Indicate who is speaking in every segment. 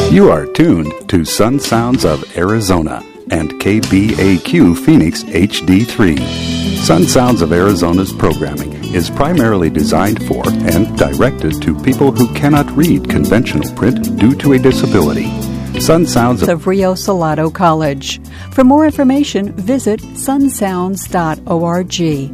Speaker 1: You are tuned to Sun Sounds of Arizona and KBAQ Phoenix HD3. Sun Sounds of Arizona's programming is primarily designed for and directed to people who cannot read conventional print due to a disability. Sun Sounds
Speaker 2: of Rio Salado College. For more information, visit sunsounds.org.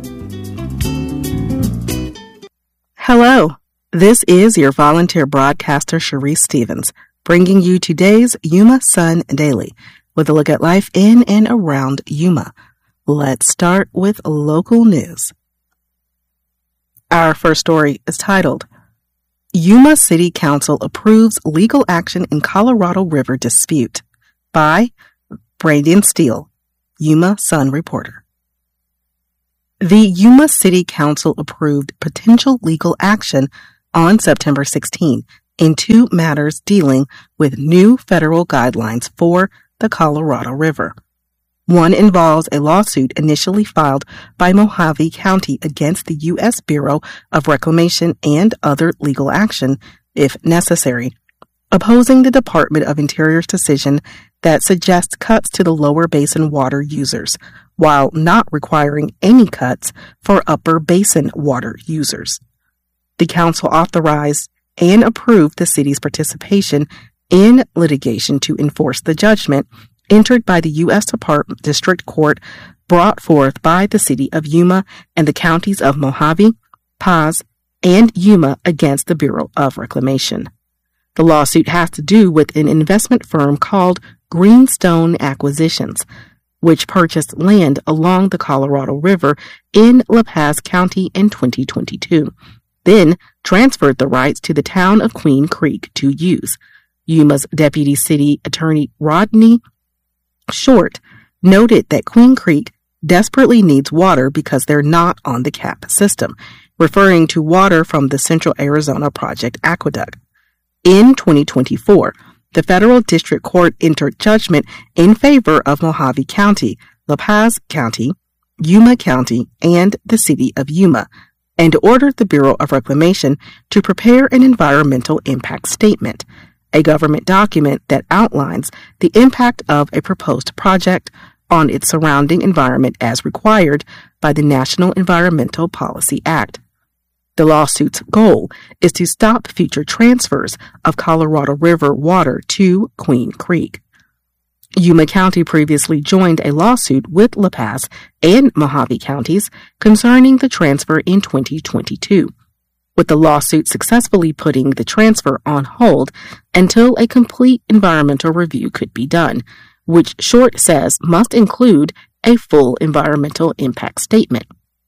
Speaker 3: Hello, this is your volunteer broadcaster, Sharice Stevens, bringing you today's Yuma Sun Daily with a look at life in and around Yuma. Let's start with local news. Our first story is titled, Yuma City Council Approves Legal Action in Colorado River Dispute by Brandon Steele, Yuma Sun reporter. The Yuma City Council approved potential legal action on September 16 in two matters dealing with new federal guidelines for the Colorado River. One involves a lawsuit initially filed by Mojave County against the U.S. Bureau of Reclamation and other legal action, if necessary, opposing the Department of Interior's decision that suggests cuts to the lower basin water users, while not requiring any cuts for upper basin water users. The council authorized and approved the city's participation in litigation to enforce the judgment entered by the U.S. District Court brought forth by the city of Yuma and the counties of Mojave, Paz, and Yuma against the Bureau of Reclamation. The lawsuit has to do with an investment firm called Greenstone Acquisitions, which purchased land along the Colorado River in La Paz County in 2022, then transferred the rights to the town of Queen Creek to use. Yuma's Deputy City Attorney Rodney Short noted that Queen Creek desperately needs water because they're not on the CAP system, referring to water from the Central Arizona Project Aqueduct. In 2024, the federal district court entered judgment in favor of Mojave County, La Paz County, Yuma County, and the city of Yuma, and ordered the Bureau of Reclamation to prepare an environmental impact statement, a government document that outlines the impact of a proposed project on its surrounding environment as required by the National Environmental Policy Act. The lawsuit's goal is to stop future transfers of Colorado River water to Queen Creek. Yuma County previously joined a lawsuit with La Paz and Mojave counties concerning the transfer in 2022, with the lawsuit successfully putting the transfer on hold until a complete environmental review could be done, which Short says must include a full environmental impact statement.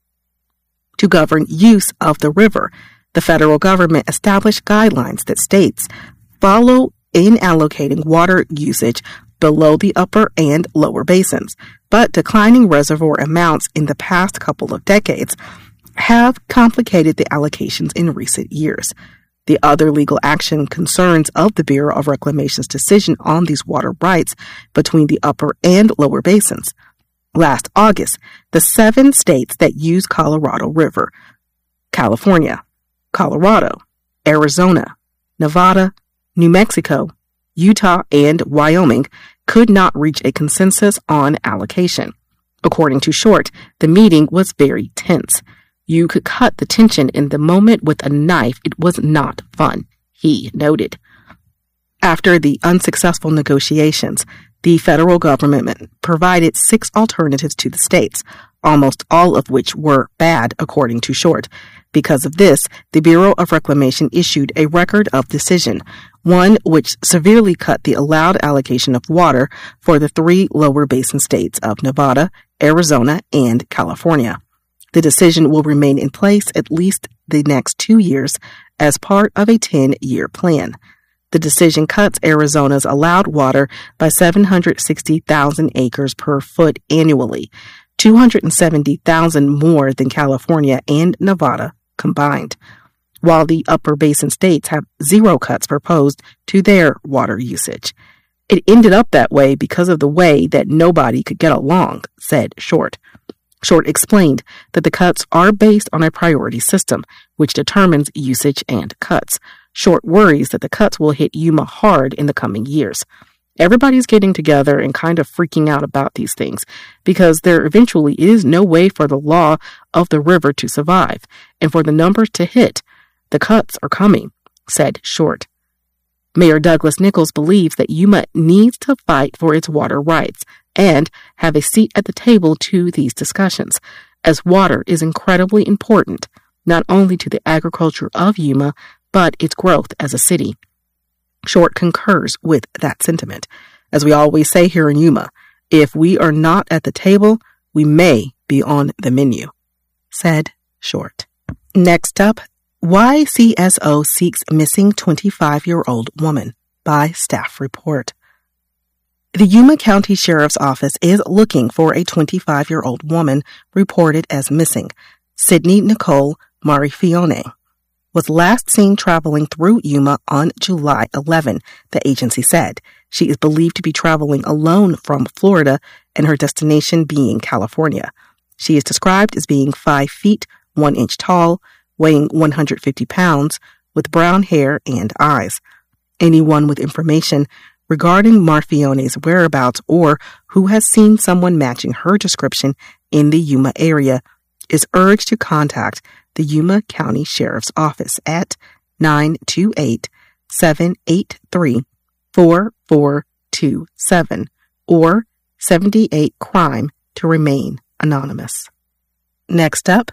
Speaker 3: To govern use of the river, the federal government established guidelines that states follow in allocating water usage below the upper and lower basins, but declining reservoir amounts in the past couple of decades have complicated the allocations in recent years. The other legal action concerns of the Bureau of Reclamation's decision on these water rights between the upper and lower basins. Last August, the 7 states that use Colorado River, California, Colorado, Arizona, Nevada, New Mexico, Utah, and Wyoming, could not reach a consensus on allocation. According to Short, the meeting was very tense. You could cut the tension in the moment with a knife. It was not fun, he noted. After the unsuccessful negotiations, the federal government provided 6 alternatives to the states, almost all of which were bad, according to Short. Because of this, the Bureau of Reclamation issued a record of decision, one which severely cut the allowed allocation of water for the 3 lower basin states of Nevada, Arizona, and California. The decision will remain in place at least the next 2 years as part of a 10-year plan. The decision cuts Arizona's allowed water by 760,000 acres per foot annually, 270,000 more than California and Nevada combined, while the upper basin states have 0 cuts proposed to their water usage. It ended up that way because of the way that nobody could get along, said Short. Short explained that the cuts are based on a priority system, which determines usage and cuts. Short worries that the cuts will hit Yuma hard in the coming years. Everybody's getting together and kind of freaking out about these things because there eventually is no way for the law of the river to survive and for the numbers to hit. The cuts are coming, said Short. Mayor Douglas Nichols believes that Yuma needs to fight for its water rights and have a seat at the table to these discussions, as water is incredibly important, not only to the agriculture of Yuma, but its growth as a city. Short concurs with that sentiment. As we always say here in Yuma, if we are not at the table, we may be on the menu, said Short. Next up, why CSO seeks missing 25-year-old woman by staff report. The Yuma County Sheriff's Office is looking for a 25-year-old woman reported as missing. Sydney Nicole Marifione was last seen traveling through Yuma on July 11, the agency said. She is believed to be traveling alone from Florida and her destination being California. She is described as being 5 feet, 1 inch tall, weighing 150 pounds, with brown hair and eyes. Anyone with information regarding Marfione's whereabouts or who has seen someone matching her description in the Yuma area is urged to contact the Yuma County Sheriff's Office at 928-783-4427 or 78-CRIME to remain anonymous. Next up,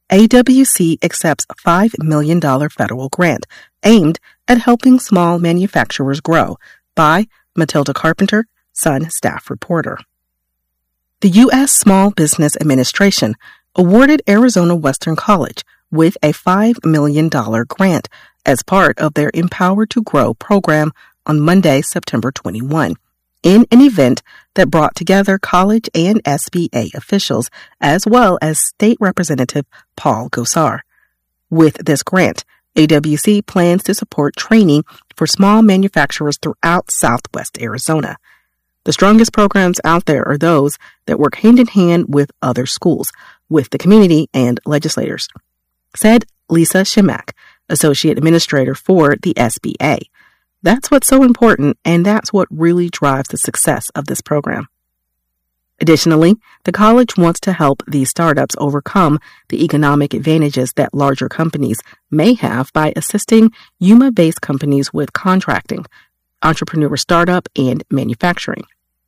Speaker 3: AWC accepts $5 million federal grant aimed at helping small manufacturers grow by Matilda Carpenter, Sun staff reporter. The U.S. Small Business Administration awarded Arizona Western College with a $5 million grant as part of their Empower to Grow program on Monday, September 21. In an event that brought together college and SBA officials as well as State Representative Paul Gosar. With this grant, AWC plans to support training for small manufacturers throughout Southwest Arizona. The strongest programs out there are those that work hand in hand with other schools, with the community and legislators, said Lisa Shimak, Associate Administrator for the SBA. That's what's so important, and that's what really drives the success of this program. Additionally, the college wants to help these startups overcome the economic advantages that larger companies may have by assisting Yuma-based companies with contracting, entrepreneur startup, and manufacturing.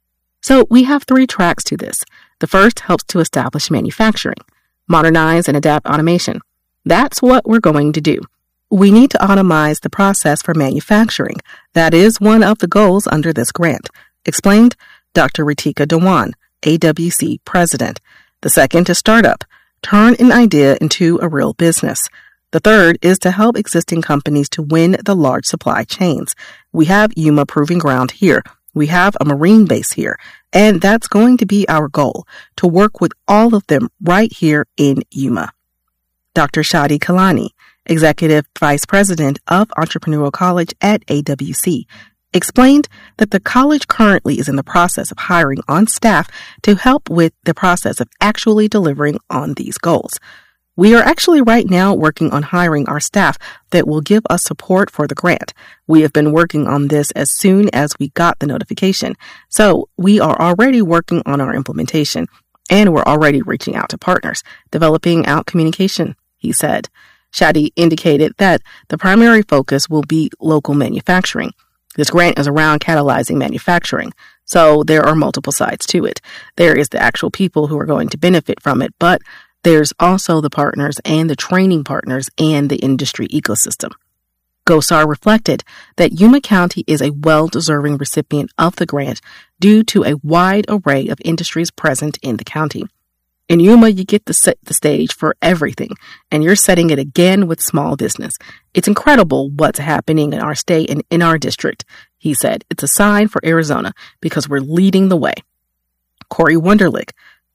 Speaker 3: So we have 3 tracks to this. The first helps to establish manufacturing, modernize and adapt automation. That's what we're going to do. We need to automize the process for manufacturing. That is one of the goals under this grant, explained Dr. Ritika Dewan, AWC president. The second is startup, turn an idea into a real business. The third is to help existing companies to win the large supply chains. We have Yuma Proving Ground here. We have a Marine base here, and that's going to be our goal, to work with all of them right here in Yuma. Dr. Shadi Kalani, Executive Vice President of Entrepreneurial College at AWC, explained that the college currently is in the process of hiring on staff to help with the process of actually delivering on these goals. We are actually right now working on hiring our staff that will give us support for the grant. We have been working on this as soon as we got the notification. So we are already working on our implementation, and we're already reaching out to partners, developing out communication, he said. Shadi indicated that the primary focus will be local manufacturing. This grant is around catalyzing manufacturing, so there are multiple sides to it. There is the actual people who are going to benefit from it, but there's also the partners and the training partners and the industry ecosystem. Gosar reflected that Yuma County is a well-deserving recipient of the grant due to a wide array of industries present in the county. In Yuma, you get to set the stage for everything, and you're setting it again with small business. It's incredible what's happening in our state and in our district, he said. It's a sign for Arizona because we're leading the way. Corey Wunderlich,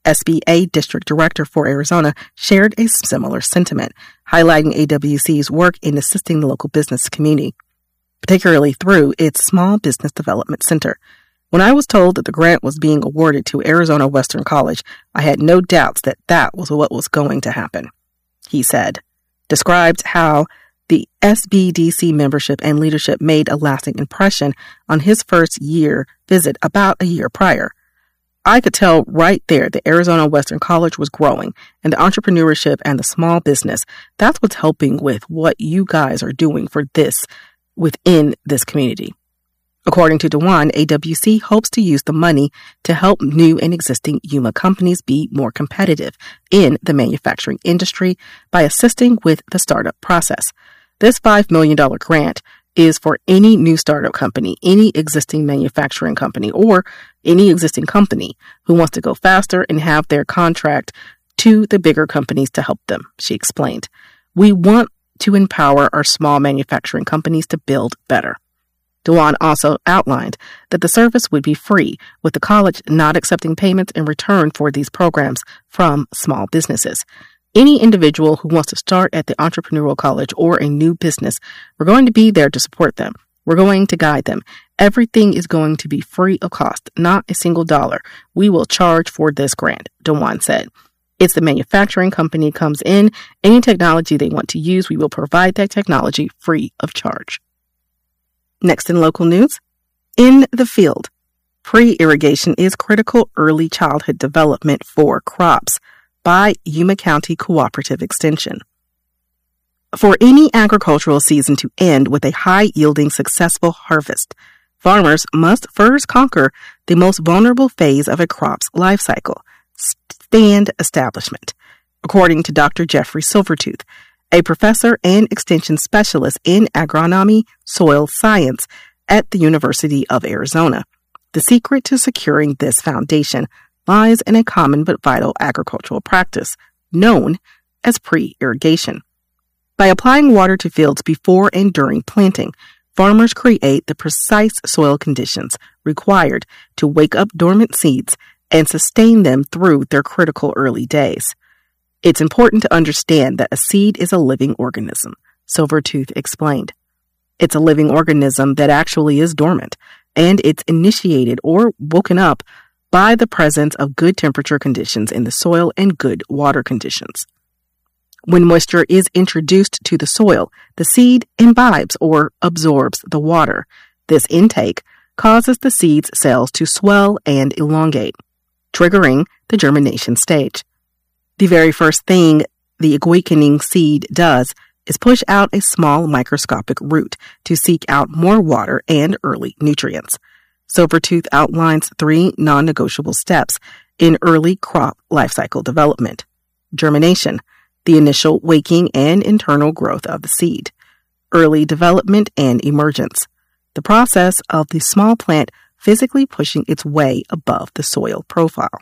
Speaker 3: SBA District Director for Arizona, shared a similar sentiment, highlighting AWC's work in assisting the local business community, particularly through its Small Business Development Center. When I was told that the grant was being awarded to Arizona Western College, I had no doubts that that was what was going to happen, he said. Described how The SBDC membership and leadership made a lasting impression on his first year visit about a year prior. I could tell right there that Arizona Western College was growing, and the entrepreneurship and the small business, that's what's helping with what you guys are doing for this within this community. According to Dewan, AWC hopes to use the money to help new and existing Yuma companies be more competitive in the manufacturing industry by assisting with the startup process. This $5 million grant is for any new startup company, any existing manufacturing company, or any existing company who wants to go faster and have their contract to the bigger companies to help them, she explained. We want to empower our small manufacturing companies to build better. Dewan also outlined that the service would be free, with the college not accepting payments in return for these programs from small businesses. Any individual who wants to start at the entrepreneurial college or a new business, we're going to be there to support them. We're going to guide them. Everything is going to be free of cost, not a single dollar. We will charge for this grant, Dewan said. It's the manufacturing company comes in. Any technology they want to use, we will provide that technology free of charge. Next in local news, in the field, pre-irrigation is critical early childhood development for crops by Yuma County Cooperative Extension. For any agricultural season to end with a high-yielding, successful harvest, farmers must first conquer the most vulnerable phase of a crop's life cycle, stand establishment, according to Dr. Jeffrey Silvertooth, a professor and extension specialist in agronomy soil science at the University of Arizona. The secret to securing this foundation lies in a common but vital agricultural practice known as pre-irrigation. By applying water to fields before and during planting, farmers create the precise soil conditions required to wake up dormant seeds and sustain them through their critical early days. It's important to understand that a seed is a living organism, Silvertooth explained. It's a living organism that actually is dormant, and it's initiated or woken up by the presence of good temperature conditions in the soil and good water conditions. When moisture is introduced to the soil, the seed imbibes or absorbs the water. This intake causes the seed's cells to swell and elongate, triggering the germination stage. The very first thing the awakening seed does is push out a small microscopic root to seek out more water and early nutrients. Silvertooth outlines 3 non-negotiable steps in early crop life cycle development. Germination, the initial waking and internal growth of the seed. Early development and emergence, the process of the small plant physically pushing its way above the soil profile.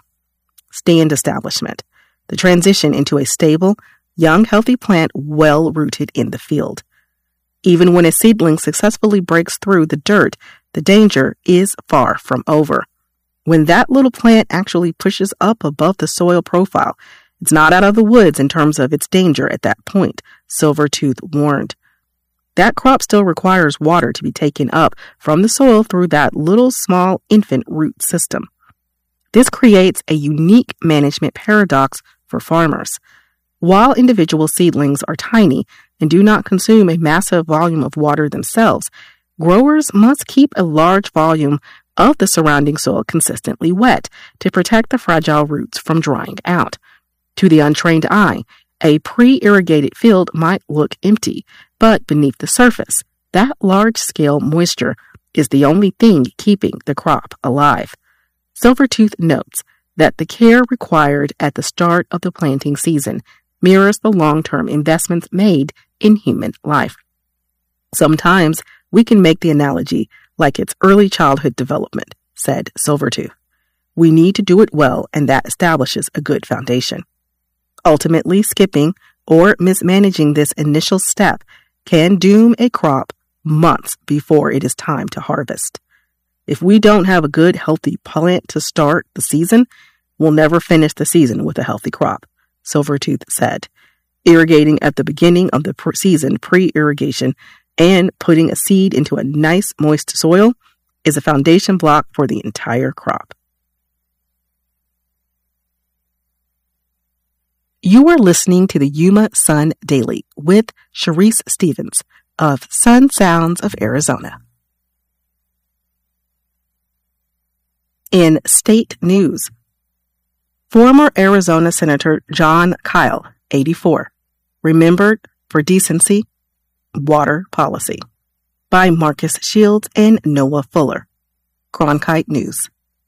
Speaker 3: Stand establishment, the transition into a stable, young, healthy plant well rooted in the field. Even when a seedling successfully breaks through the dirt, the danger is far from over. When that little plant actually pushes up above the soil profile, it's not out of the woods in terms of its danger at that point, Silvertooth warned. That crop still requires water to be taken up from the soil through that little small infant root system. This creates a unique management paradox for farmers. While individual seedlings are tiny and do not consume a massive volume of water themselves, growers must keep a large volume of the surrounding soil consistently wet to protect the fragile roots from drying out. To the untrained eye, a pre-irrigated field might look empty, but beneath the surface, that large-scale moisture is the only thing keeping the crop alive. Silvertooth notes that the care required at the start of the planting season mirrors the long-term investments made in human life. Sometimes we can make the analogy like it's early childhood development, said Silvertooth. We need to do it well, and that establishes a good foundation. Ultimately, skipping or mismanaging this initial step can doom a crop months before it is time to harvest. If we don't have a good, healthy plant to start the season, we'll never finish the season with a healthy crop, Silvertooth said. Irrigating at the beginning of the season, pre-irrigation, and putting a seed into a nice, moist soil is a foundation block for the entire crop. You are listening to the Yuma Sun Daily with Sharice Stevens of Sun Sounds of Arizona. In state news, former Arizona Senator Jon Kyl, 84, remembered for decency, water policy, by Marcus Shields and Noah Fuller. Cronkite News.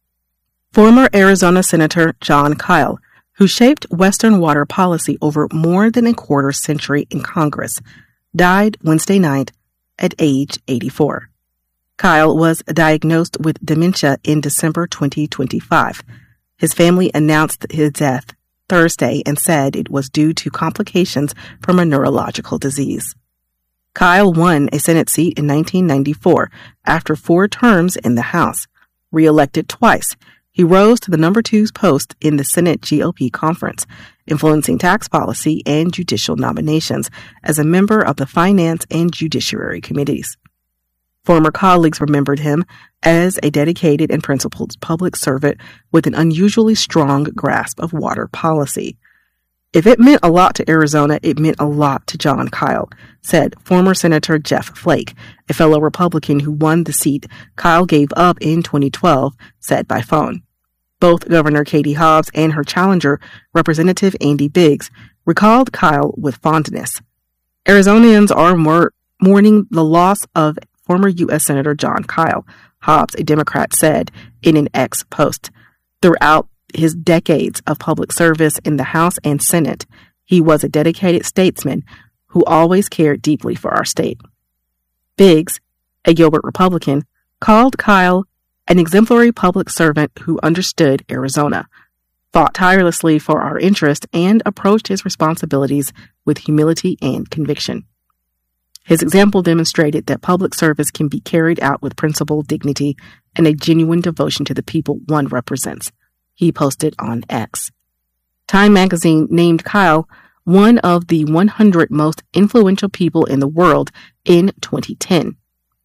Speaker 3: Former Arizona Senator Jon Kyl, who shaped Western water policy over more than a quarter century in Congress, died Wednesday night at age 84. Kyl was diagnosed with dementia in December 2025. His family announced his death Thursday and said it was due to complications from a neurological disease. Kyl won a Senate seat in 1994 after 4 terms in the House. Re-elected twice, he rose to the number 2 post in the Senate GOP conference, influencing tax policy and judicial nominations as a member of the Finance and Judiciary Committees. Former colleagues remembered him as a dedicated and principled public servant with an unusually strong grasp of water policy. If it meant a lot to Arizona, it meant a lot to Jon Kyl, said former Senator Jeff Flake, a fellow Republican who won the seat Kyl gave up in 2012, said by phone. Both Governor Katie Hobbs and her challenger, Representative Andy Biggs, recalled Kyl with fondness. Arizonians are mourning the loss of former U.S. Senator Jon Kyl, Hobbs, a Democrat, said in an X post. Throughout his decades of public service in the House and Senate, he was a dedicated statesman who always cared deeply for our state. Biggs, a Gilbert Republican, called Kyl an exemplary public servant who understood Arizona, fought tirelessly for our interest, and approached his responsibilities with humility and conviction. His example demonstrated that public service can be carried out with principle, dignity, and a genuine devotion to the people one represents, he posted on X. Time magazine named Kyl one of the 100 most influential people in the world in 2010.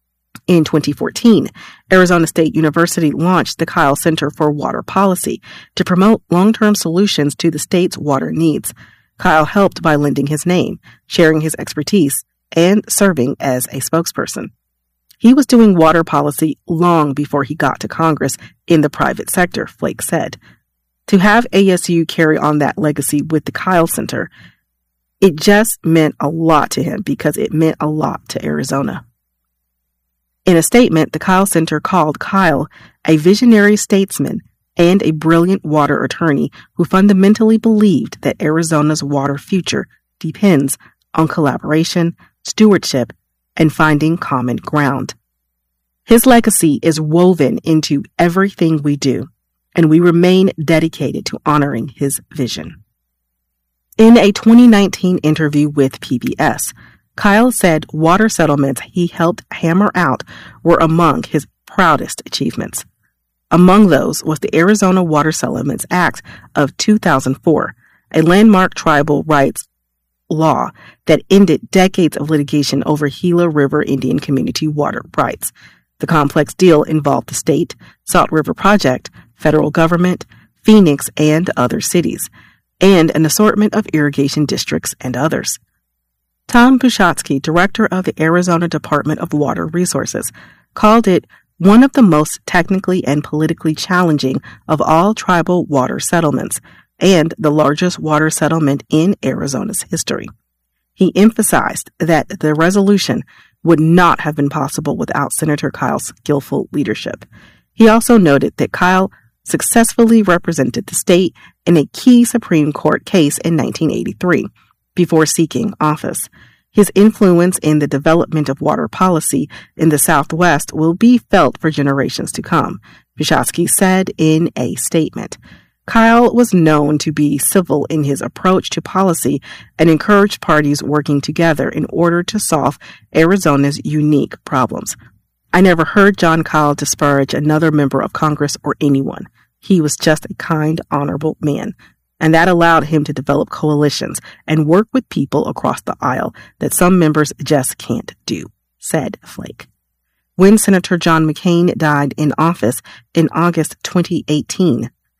Speaker 3: In 2014, Arizona State University launched the Kyl Center for Water Policy to promote long-term solutions to the state's water needs. Kyl helped by lending his name, sharing his expertise, and serving as a spokesperson. He was doing water policy long before he got to Congress in the private sector, Flake said. To have ASU carry on that legacy with the Kyl Center, it just meant a lot to him because it meant a lot to Arizona. In a statement, the Kyl Center called Kyl a visionary statesman and a brilliant water attorney who fundamentally believed that Arizona's water future depends on collaboration, stewardship, and finding common ground. His legacy is woven into everything we do, and we remain dedicated to honoring his vision. In a 2019 interview with PBS, Kyl said water settlements he helped hammer out were among his proudest achievements. Among those was the Arizona Water Settlements Act of 2004, a landmark tribal rights law that ended decades of litigation over Gila River Indian community water rights. The complex deal involved the state, Salt River Project, federal government, Phoenix, and other cities, and an assortment of irrigation districts and others. Tom Bushatsky, director of the Arizona Department of Water Resources, called it one of the most technically and politically challenging of all tribal water settlements and the largest water settlement in Arizona's history. He emphasized that the resolution would not have been possible without Senator Kyl's skillful leadership. He also noted that Kyl successfully represented the state in a key Supreme Court case in 1983 before seeking office. His influence in the development of water policy in the Southwest will be felt for generations to come, Bushatsky said in a statement. Kyl was known to be civil in his approach to policy and encouraged parties working together in order to solve Arizona's unique problems. I never heard Jon Kyl disparage another member of Congress or anyone. He was just a kind, honorable man. And that allowed him to develop coalitions and work with people across the aisle that some members just can't do, said Flake. When Senator John McCain died in office in August 2018,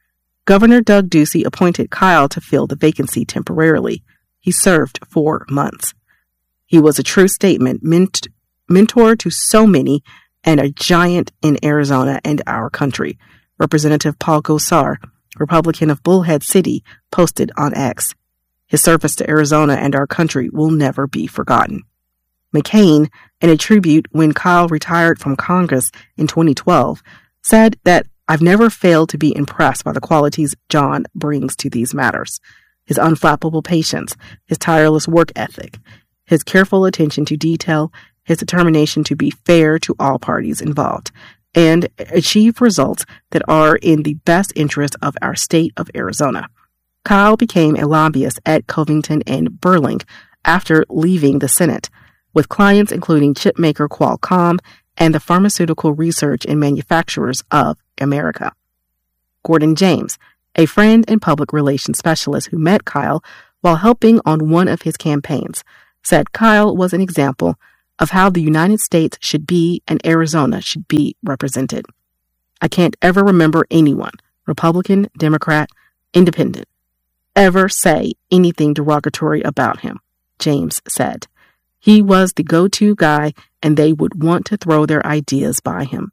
Speaker 3: Governor Doug Ducey appointed Kyle to fill the vacancy temporarily. He served 4 months. He was a true statement, mentor to so many, and a giant in Arizona and our country. Representative Paul Gosar, Republican of Bullhead City, posted on X. His service to Arizona and our country will never be forgotten. McCain, in a tribute when Kyle retired from Congress in 2012, said that I've never failed to be impressed by the qualities John brings to these matters. His unflappable patience, his tireless work ethic, his careful attention to detail, his determination to be fair to all parties involved, and achieve results that are in the best interest of our state of Arizona. Kyle became a lobbyist at Covington and Burling after leaving the Senate, with clients including chipmaker Qualcomm and the Pharmaceutical Research and Manufacturers of America. Gordon James, a friend and public relations specialist who met Kyle while helping on one of his campaigns, said Kyle was an example of how the United States should be and Arizona should be represented. I can't ever remember anyone, Republican, Democrat, Independent, ever say anything derogatory about him, James said. He was the go-to guy and they would want to throw their ideas by him.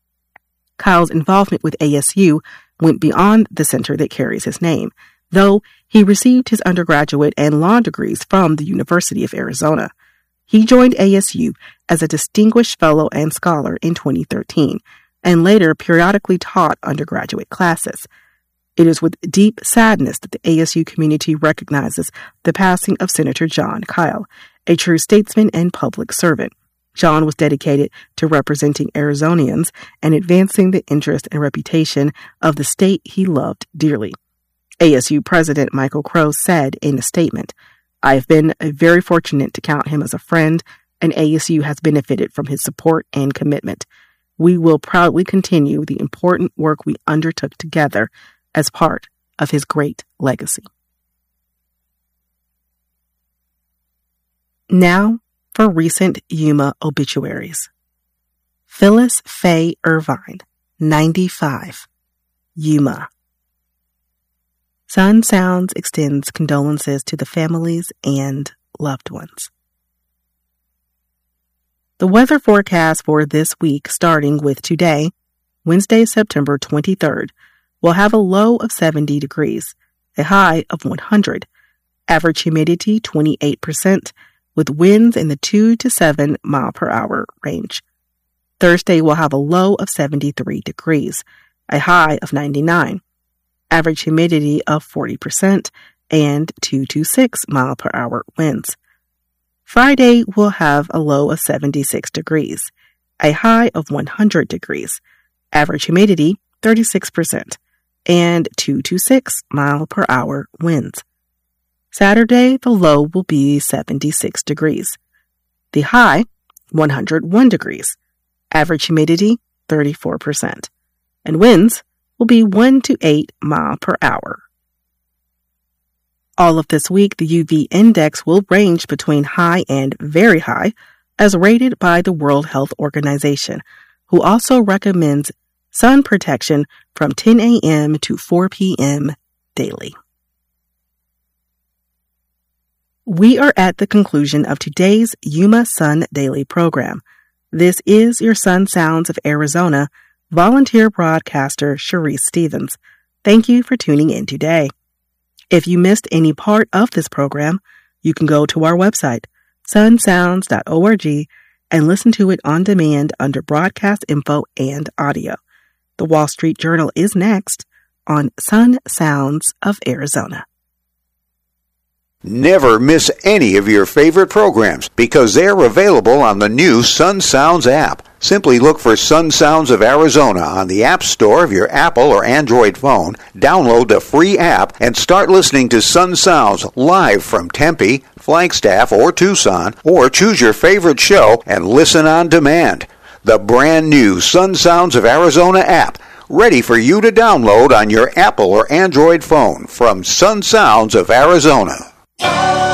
Speaker 3: Kyle's involvement with ASU went beyond the center that carries his name, though he received his undergraduate and law degrees from the University of Arizona. He joined ASU as a distinguished fellow and scholar in 2013, and later periodically taught undergraduate classes. It is with deep sadness that the ASU community recognizes the passing of Senator Jon Kyl, a true statesman and public servant. John was dedicated to representing Arizonians and advancing the interest and reputation of the state he loved dearly. ASU President Michael Crow said in a statement, I have been very fortunate to count him as a friend, and ASU has benefited from his support and commitment. We will proudly continue the important work we undertook together as part of his great legacy. Now for recent Yuma obituaries. Phyllis Faye Irvine, 95, Yuma. Sun Sounds extends condolences to the families and loved ones. The weather forecast for this week, starting with today, Wednesday, September 23rd, will have a low of 70 degrees, a high of 100, average humidity 28%, with winds in the 2 to 7 mile per hour range. Thursday will have a low of 73 degrees, a high of 99, average humidity of 40%, and 2 to 6 mile per hour winds. Friday will have a low of 76 degrees, a high of 100 degrees, average humidity 36%, and 2 to 6 mile per hour winds. Saturday, the low will be 76 degrees. The high, 101 degrees. Average humidity, 34%. And winds will be 1 to 8 mile per hour. All of this week, the UV index will range between high and very high, as rated by the World Health Organization, who also recommends sun protection from 10 a.m. to 4 p.m. daily. We are at the conclusion of today's Yuma Sun Daily program. This is your Sun Sounds of Arizona volunteer broadcaster, Sharice Stevens. Thank you for tuning in today. If you missed any part of this program, you can go to our website, sunsounds.org, and listen to it on demand under broadcast info and audio. The Wall Street Journal is next on Sun Sounds of Arizona.
Speaker 4: Never miss any of your favorite programs because they're available on the new Sun Sounds app. Simply look for Sun Sounds of Arizona on the App Store of your Apple or Android phone, download the free app, and start listening to Sun Sounds live from Tempe, Flagstaff, or Tucson, or choose your favorite show and listen on demand. The brand new Sun Sounds of Arizona app, ready for you to download on your Apple or Android phone from Sun Sounds of Arizona.